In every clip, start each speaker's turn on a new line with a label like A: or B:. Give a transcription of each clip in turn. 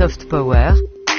A: Soft Power,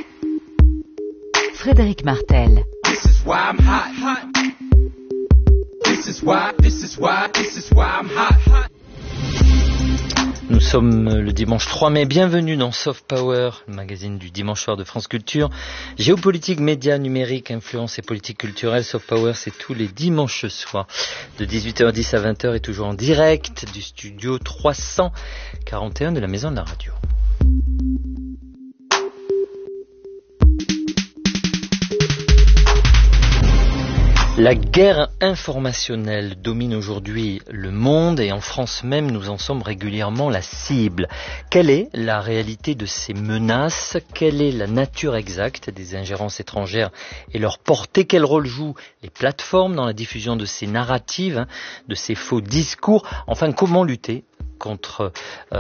A: Frédéric Martel.
B: This is why I'm hot. This is why I'm hot.
C: Nous sommes le dimanche 3 mai, bienvenue dans Soft Power, le magazine du dimanche soir de France Culture. Géopolitique, médias, numérique, influence et politique culturelle. Soft Power, c'est tous les dimanches soirs de 18h10 à 20h et toujours en direct du studio 341 de la Maison de la Radio. La guerre informationnelle domine aujourd'hui le monde et en France même nous en sommes régulièrement la cible. Quelle est la réalité de ces menaces ? Quelle est la nature exacte des ingérences étrangères et leur portée ? Quel rôle jouent les plateformes dans la diffusion de ces narratives, de ces faux discours ? Enfin, comment lutter contre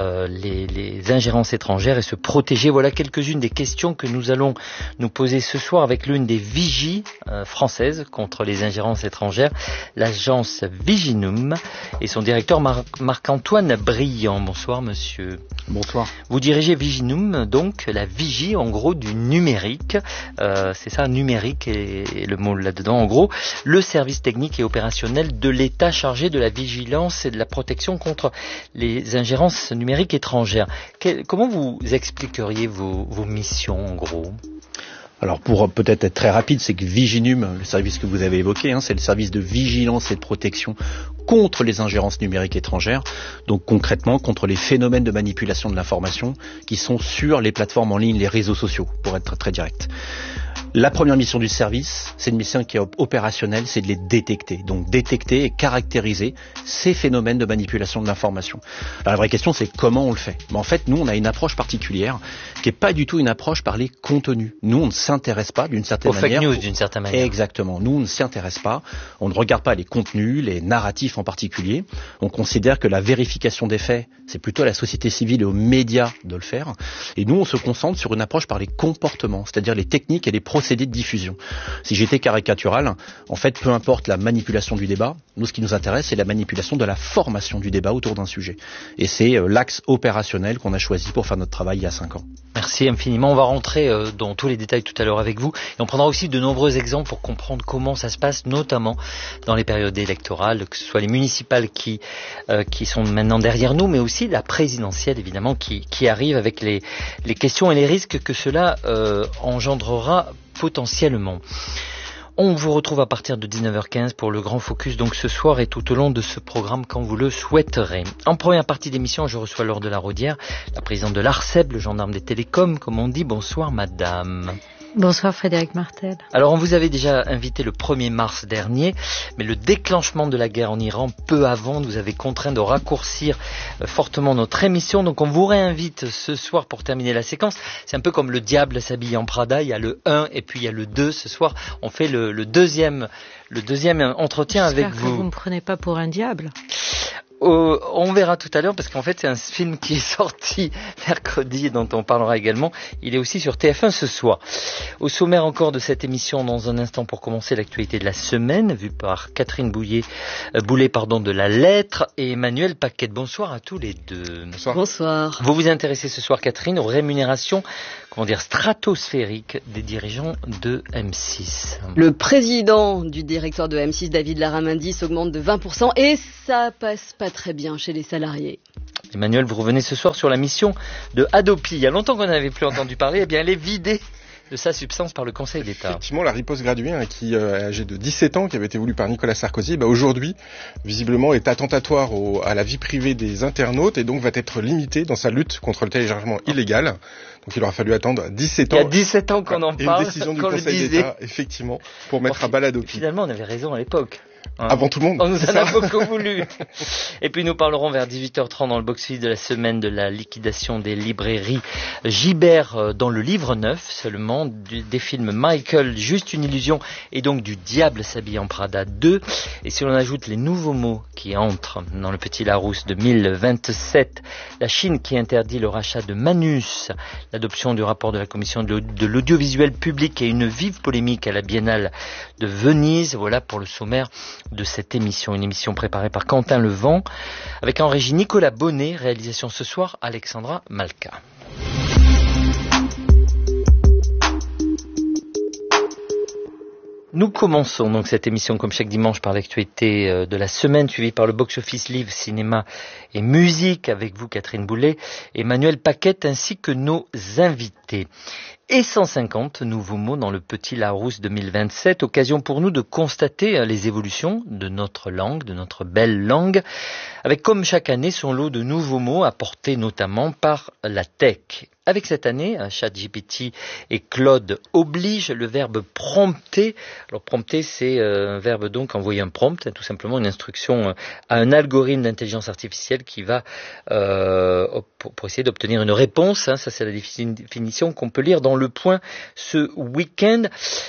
C: les ingérences étrangères et se protéger? Voilà quelques-unes des questions que nous allons nous poser ce soir avec l'une des vigies françaises contre les ingérences étrangères, l'agence Viginum et son directeur Marc-Antoine Briand. Bonsoir monsieur.
D: Bonsoir.
C: Vous dirigez Viginum, donc la vigie en gros du numérique, c'est ça, numérique et le mot là-dedans, en gros, le service technique et opérationnel de l'État chargé de la vigilance et de la protection contre les ingérences numériques étrangères. Comment vous expliqueriez vos missions en gros ?
D: Alors pour peut-être être très rapide, c'est que Viginum, le service que vous avez évoqué, c'est le service de vigilance et de protection contre les ingérences numériques étrangères, donc concrètement contre les phénomènes de manipulation de l'information qui sont sur les plateformes en ligne, les réseaux sociaux, pour être très direct. La première mission du service, c'est une mission qui est opérationnelle, c'est de les détecter. Donc détecter et caractériser ces phénomènes de manipulation de l'information. Alors la vraie question, c'est comment on le fait. Mais en fait, nous, on a une approche particulière qui n'est pas du tout une approche par les contenus. Nous, on ne s'intéresse pas d'une certaine manière.
C: Aux fake news d'une certaine manière.
D: Exactement. Nous, on ne s'y intéresse pas. On ne regarde pas les contenus, les narratifs en particulier. On considère que la vérification des faits, c'est plutôt à la société civile et aux médias de le faire. Et nous, on se concentre sur une approche par les comportements, c'est-à-dire les techniques et les procédés de diffusion. Si j'étais caricatural, en fait, peu importe la manipulation du débat, nous, ce qui nous intéresse, c'est la manipulation de la formation du débat autour d'un sujet. Et c'est l'axe opérationnel qu'on a choisi pour faire notre travail il y a 5 ans.
C: Merci infiniment. On va rentrer dans tous les détails tout à l'heure avec vous. Et on prendra aussi de nombreux exemples pour comprendre comment ça se passe, notamment dans les périodes électorales, que ce soit les municipales qui sont maintenant derrière nous, mais aussi la présidentielle, évidemment, qui arrive avec les questions et les risques que cela engendrera potentiellement. On vous retrouve à partir de 19h15 pour le grand focus, donc ce soir et tout au long de ce programme quand vous le souhaiterez. En première partie d'émission, je reçois Laure de la Raudière, la présidente de l'ARCEP, le gendarme des télécoms, comme on dit. Bonsoir madame.
E: Bonsoir Frédéric Martel.
C: Alors on vous avait déjà invité le 1er mars dernier, mais le déclenchement de la guerre en Iran peu avant nous avait contraint de raccourcir fortement notre émission. Donc on vous réinvite ce soir pour terminer la séquence. C'est un peu comme le diable s'habille en Prada, il y a le 1 et puis il y a le 2. Ce soir on fait le deuxième entretien avec vous.
E: J'espère que vous ne me prenez pas pour un diable.
C: On verra tout à l'heure parce qu'en fait c'est un film qui est sorti mercredi et dont on parlera également. Il est aussi sur TF1 ce soir. Au sommaire encore de cette émission, dans un instant pour commencer l'actualité de la semaine, vue par Catherine Boulet de La Lettre et Emmanuel Paquette. Bonsoir à tous les deux.
F: Bonsoir.
E: Bonsoir.
C: Vous vous intéressez ce soir, Catherine, aux rémunérations, stratosphériques des dirigeants de M6.
G: Le président du directoire de M6, David Larramendy, s'augmente de 20% et ça passe pas très bien chez les salariés.
C: Emmanuel, vous revenez ce soir sur la mission de Hadopi. Il y a longtemps qu'on n'avait plus entendu parler. Eh bien, elle est vidée de sa substance par le Conseil d'État.
F: Effectivement, la riposte graduée, qui est âgée de 17 ans, qui avait été voulue par Nicolas Sarkozy, aujourd'hui, visiblement, est attentatoire à la vie privée des internautes et donc va être limitée dans sa lutte contre le téléchargement illégal. Donc il aura fallu attendre 17 ans.
C: Il y a 17 ans qu'on en parle.
F: Et une décision du Conseil d'État, effectivement, pour mettre à bas Hadopi.
C: Finalement, on avait raison à l'époque.
F: Avant tout le monde.
C: On nous en a beaucoup voulu. Et puis nous parlerons vers 18h30 dans le box-office de la semaine de la liquidation des librairies Gibert dans le livre neuf seulement, des films Michael, Juste une illusion et donc du Diable s'habille en Prada 2. Et si l'on ajoute les nouveaux mots qui entrent dans le Petit Larousse de 1027, la Chine qui interdit le rachat de Manus, l'adoption du rapport de la Commission de l'audiovisuel public et une vive polémique à la Biennale de Venise, voilà pour le sommaire de cette émission, une émission préparée par Quentin Levent, avec en régie Nicolas Bonnet, réalisation ce soir Alexandra Malka. Nous commençons donc cette émission comme chaque dimanche par l'actualité de la semaine suivie par le box-office livre, cinéma et musique avec vous Catherine Boulet, Emmanuel Paquette ainsi que nos invités. Et 150 nouveaux mots dans le Petit Larousse 2027, occasion pour nous de constater les évolutions de notre langue, de notre belle langue, avec comme chaque année son lot de nouveaux mots apportés notamment par la tech. Avec cette année, ChatGPT et Claude obligent le verbe prompter. Alors prompter, c'est un verbe donc envoyer un prompt, tout simplement une instruction à un algorithme d'intelligence artificielle qui va pour essayer d'obtenir une réponse. Ça c'est la définition qu'on peut lire dans Le Point ce week-end.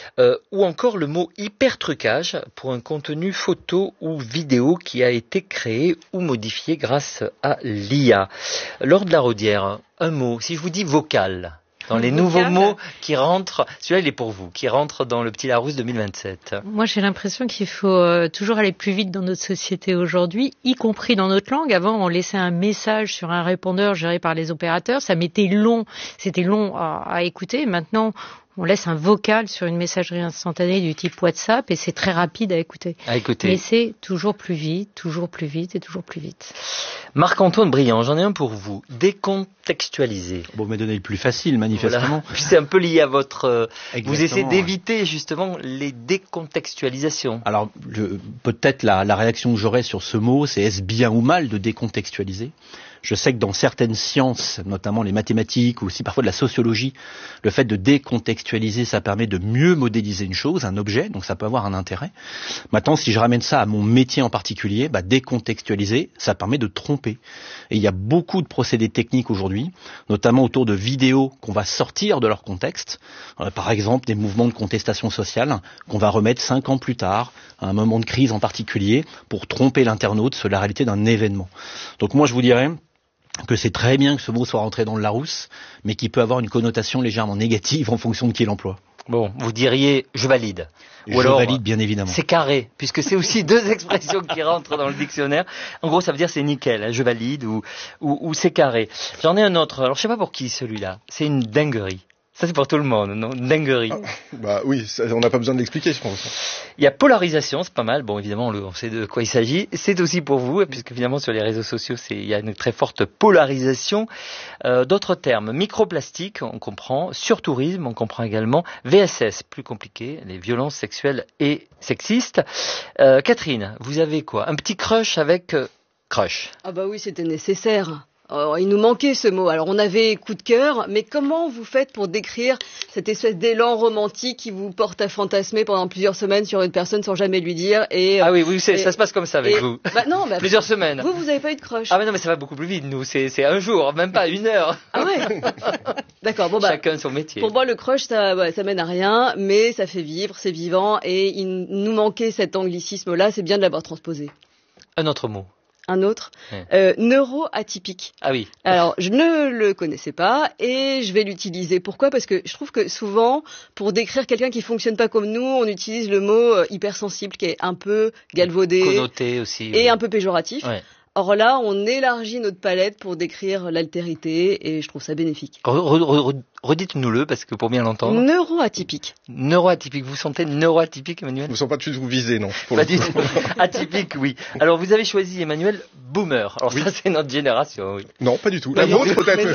C: Ou encore le mot hypertrucage pour un contenu photo ou vidéo qui a été créé ou modifié grâce à l'IA. Lors de la Rodière, un mot, si je vous dis vocal, dans les nouveaux mots qui rentrent, celui-là il est pour vous, qui rentrent dans le Petit Larousse 2027.
E: Moi j'ai l'impression qu'il faut toujours aller plus vite dans notre société aujourd'hui, y compris dans notre langue. Avant on laissait un message sur un répondeur géré par les opérateurs, ça mettait long, c'était long à écouter. Maintenant on laisse un vocal sur une messagerie instantanée du type WhatsApp et c'est très rapide à écouter. Mais c'est toujours plus vite et toujours plus vite.
C: Marc-Antoine Briand, j'en ai un pour vous. Décontextualiser.
D: Bon, vous m'avez donné le plus facile, manifestement.
C: Voilà. Puis c'est un peu lié à votre... vous essayez d'éviter justement les décontextualisations. Alors,
D: peut-être la réaction que j'aurais sur ce mot, c'est est-ce bien ou mal de décontextualiser ? Je sais que dans certaines sciences, notamment les mathématiques ou aussi parfois de la sociologie, le fait de décontextualiser, ça permet de mieux modéliser une chose, un objet, donc ça peut avoir un intérêt. Maintenant, si je ramène ça à mon métier en particulier, décontextualiser, ça permet de tromper. Et il y a beaucoup de procédés techniques aujourd'hui, notamment autour de vidéos qu'on va sortir de leur contexte. Par exemple, des mouvements de contestation sociale qu'on va remettre 5 ans plus tard, à un moment de crise en particulier, pour tromper l'internaute sur la réalité d'un événement. Donc moi, je vous dirais que c'est très bien que ce mot soit rentré dans le Larousse, mais qui peut avoir une connotation légèrement négative en fonction de qui l'emploie.
C: Bon, vous diriez « je valide ».
D: Ou alors, je valide, bien évidemment.
C: C'est carré, puisque c'est aussi deux expressions qui rentrent dans le dictionnaire. En gros, ça veut dire c'est nickel, je valide ou c'est carré. J'en ai un autre, alors je sais pas pour qui celui-là, c'est une dinguerie. Ça, c'est pour tout le monde, non? Dinguerie.
F: Oui, on n'a pas besoin de l'expliquer, je pense.
C: Il y a polarisation, c'est pas mal. Bon, évidemment, on sait de quoi il s'agit. C'est aussi pour vous, puisque finalement, sur les réseaux sociaux, il y a une très forte polarisation. D'autres termes, microplastique, on comprend. Surtourisme, on comprend également. VSS, plus compliqué, les violences sexuelles et sexistes. Catherine, vous avez quoi? Un petit crush avec crush?
G: Ah bah oui, c'était nécessaire. Il nous manquait ce mot. Alors on avait coup de cœur, mais comment vous faites pour décrire cette espèce d'élan romantique qui vous porte à fantasmer pendant plusieurs semaines sur une personne sans jamais lui dire
C: Ah oui, ça se passe comme ça avec vous.
G: Non,
C: plusieurs semaines.
G: Vous avez pas eu de crush.
C: Ah mais non, mais ça va beaucoup plus vite. Nous, c'est un jour, même pas 1 heure.
G: Ah ouais. D'accord.
C: Chacun son métier.
G: Pour moi, le crush, ça mène à rien, mais ça fait vivre, c'est vivant, et il nous manquait cet anglicisme-là. C'est bien de l'avoir transposé.
C: Un autre mot.
G: Un autre, neuroatypique.
C: Ah oui.
G: Alors, je ne le connaissais pas et je vais l'utiliser. Pourquoi ? Parce que je trouve que souvent, pour décrire quelqu'un qui fonctionne pas comme nous, on utilise le mot hypersensible qui est un peu galvaudé.
C: Connoté aussi.
G: Et un peu péjoratif.
C: Ouais.
G: Or là, on élargit notre palette pour décrire l'altérité et je trouve ça bénéfique.
C: Redites-nous-le parce que pour bien l'entendre.
G: Neuroatypique.
C: Neuroatypique. Vous sentez neuroatypique, Emmanuel ?
F: Vous ne sentez pas du tout visé, non ?
C: Pas du tout. Atypique, oui. Alors vous avez choisi, Emmanuel, boomer. Alors ça, c'est notre génération, oui.
F: Non, pas du tout. La vôtre,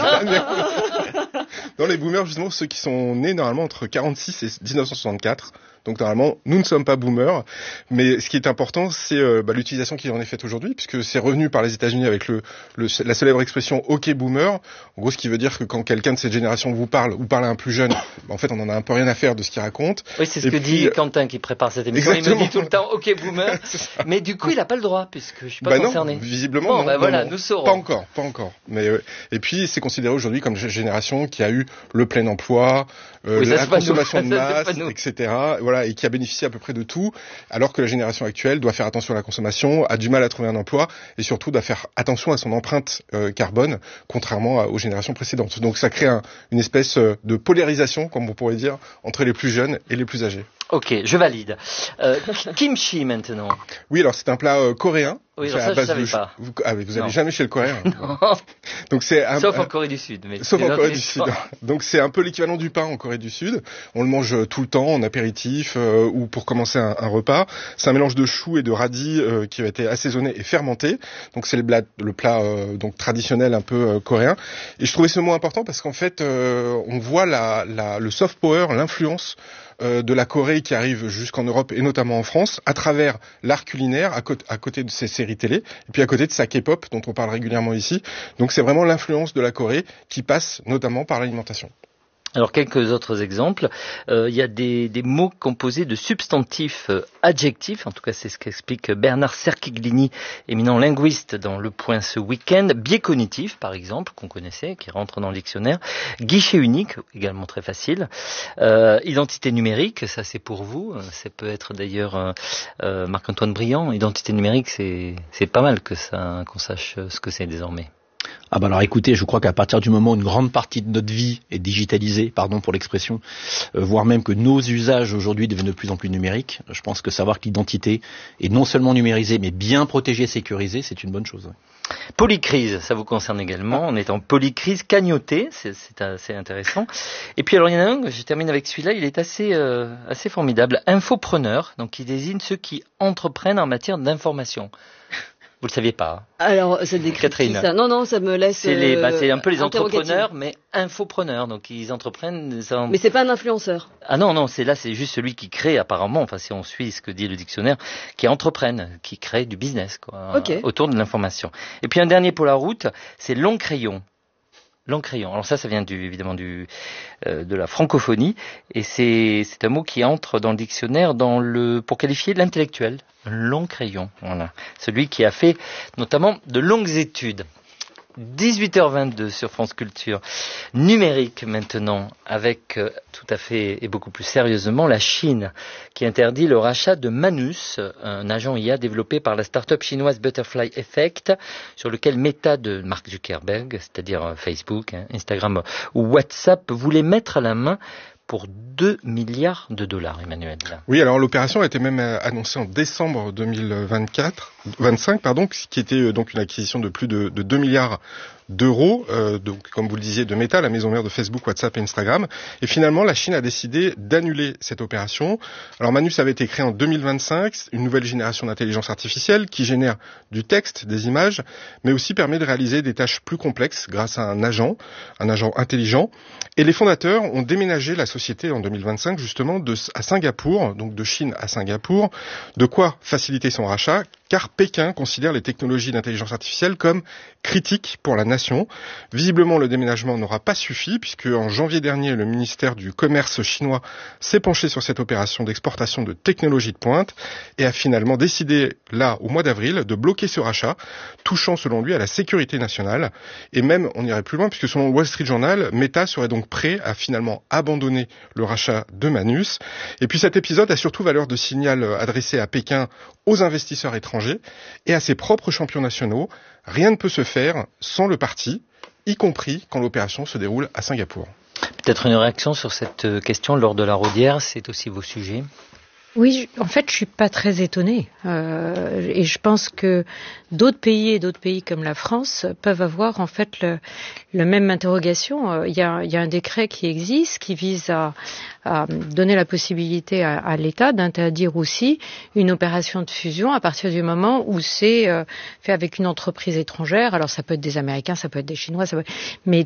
F: peut-être. Non, les boomers, justement, ceux qui sont nés normalement entre 46 et 1964. Donc normalement, nous ne sommes pas boomers, mais ce qui est important, c'est l'utilisation qui en est faite aujourd'hui, puisque c'est revenu par les États-Unis avec la célèbre expression « OK boomer ». En gros, ce qui veut dire que quand quelqu'un de cette génération vous parle ou parle à un plus jeune, en fait, on en a un peu rien à faire de ce qu'il raconte.
C: Oui, c'est ce que dit Quentin qui prépare cette émission.
F: Exactement.
C: Il me dit tout le temps « OK boomer », mais du coup, il n'a pas le droit, puisque je suis pas concerné.
F: Non, visiblement, non.
C: Voilà,
F: non.
C: nous saurons.
F: Pas encore. Mais et puis, c'est considéré aujourd'hui comme une génération qui a eu le plein emploi, la consommation de masse, etc. Voilà, et qui a bénéficié à peu près de tout, alors que la génération actuelle doit faire attention à la consommation, a du mal à trouver un emploi, et surtout doit faire attention à son empreinte carbone, contrairement aux générations précédentes. Donc ça crée une espèce de polarisation, comme on pourrait dire, entre les plus jeunes et les plus âgés.
C: Ok, je valide. Kimchi maintenant.
F: Oui, alors c'est un plat coréen.
C: Oui, alors ça, je savais pas.
F: Vous allez jamais chez le Coréen.
C: Non.
F: Donc
C: Sauf en Corée du Sud. Mais
F: sauf en Corée du Sud. Donc c'est un peu l'équivalent du pain en Corée du Sud. On le mange tout le temps, en apéritif ou pour commencer un repas. C'est un mélange de choux et de radis qui a été assaisonné et fermenté. Donc c'est le plat donc traditionnel un peu coréen. Et je trouvais ce mot important parce qu'en fait, on voit le soft power, l'influence de la Corée qui arrive jusqu'en Europe et notamment en France à travers l'art culinaire à côté de ses séries télé et puis à côté de sa K-pop dont on parle régulièrement ici. Donc c'est vraiment l'influence de la Corée qui passe notamment par l'alimentation.
C: Alors quelques autres exemples. Il y a des mots composés de substantifs adjectifs. En tout cas, c'est ce qu'explique Bernard Cerchiglini, éminent linguiste dans Le Point ce week-end. Biais cognitif, par exemple, qu'on connaissait, qui rentre dans le dictionnaire. Guichet unique, également très facile. Identité numérique, ça c'est pour vous. Ça peut être d'ailleurs Marc-Antoine Briand. Identité numérique, c'est pas mal qu'on sache ce que c'est désormais.
D: Ah bah alors écoutez, je crois qu'à partir du moment où une grande partie de notre vie est digitalisée, pardon pour l'expression, voire même que nos usages aujourd'hui deviennent de plus en plus numériques, je pense que savoir que l'identité est non seulement numérisée, mais bien protégée, sécurisée, c'est une bonne chose.
C: Polycrise, ça vous concerne également. On est en polycrise, cagnoté, c'est assez intéressant. Et puis alors il y en a un, je termine avec celui-là, il est assez formidable. Infopreneur, donc qui désigne ceux qui entreprennent en matière d'information. Vous le saviez pas.
G: Alors, ça décrit ça. Non, ça me laisse.
C: C'est un peu les entrepreneurs, mais infopreneurs. Donc, ils entreprennent.
G: Mais c'est pas un influenceur.
C: Ah non, c'est juste celui qui crée, apparemment, enfin, si on suit ce que dit le dictionnaire, qui entreprennent, qui crée du business, quoi, autour de l'information. Et puis, un dernier pour la route, c'est long crayon. Long crayon. Alors ça vient évidemment de la francophonie, et c'est un mot qui entre dans le dictionnaire pour qualifier l'intellectuel. Un long crayon, voilà. Celui qui a fait notamment de longues études. 18h22 sur France Culture. Numérique maintenant, avec tout à fait et beaucoup plus sérieusement la Chine, qui interdit le rachat de Manus, un agent IA développé par la start-up chinoise Butterfly Effect, sur lequel Meta de Mark Zuckerberg, c'est-à-dire Facebook, Instagram ou WhatsApp, voulait mettre à la main pour 2 milliards de dollars, Emmanuel.
F: Oui, alors l'opération a été même annoncée en décembre 25, qui était donc une acquisition de plus de 2 milliards d'euros, donc comme vous le disiez, de Meta, la maison mère de Facebook, WhatsApp et Instagram. Et finalement, la Chine a décidé d'annuler cette opération. Alors Manus avait été créé en 2025, une nouvelle génération d'intelligence artificielle qui génère du texte, des images, mais aussi permet de réaliser des tâches plus complexes grâce à un agent intelligent. Et les fondateurs ont déménagé la société en 2025 justement à Singapour, donc de Chine à Singapour. De quoi faciliter son rachat, car Pékin considère les technologies d'intelligence artificielle comme critiques pour la nation. Visiblement, le déménagement n'aura pas suffi, puisque en janvier dernier, le ministère du Commerce chinois s'est penché sur cette opération d'exportation de technologies de pointe et a finalement décidé, là, au mois d'avril, de bloquer ce rachat, touchant selon lui à la sécurité nationale. Et même, on irait plus loin, puisque selon le Wall Street Journal, Meta serait donc prêt à finalement abandonner le rachat de Manus. Et puis cet épisode a surtout valeur de signal adressé à Pékin aux investisseurs étrangers et à ses propres champions nationaux. Rien ne peut se faire sans le parti, y compris quand l'opération se déroule à Singapour.
C: Peut-être une réaction sur cette question lors de la Rodière, c'est aussi vos sujets.
E: Oui, en fait, je suis pas très étonnée. Et je pense que d'autres pays comme la France peuvent avoir en fait la même interrogation. Il y a un décret qui existe qui vise à donner la possibilité à l'État d'interdire aussi une opération de fusion à partir du moment où c'est fait avec une entreprise étrangère. Alors ça peut être des Américains, ça peut être des Chinois, mais